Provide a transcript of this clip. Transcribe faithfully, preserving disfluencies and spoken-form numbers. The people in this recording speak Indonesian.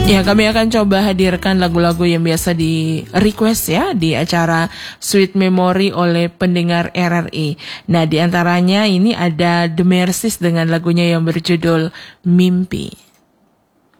Ya, kami akan coba hadirkan lagu-lagu yang biasa di request ya di acara Sweet Memory oleh pendengar R R I. Nah, di antaranya ini ada The Mercies dengan lagunya yang berjudul Mimpi.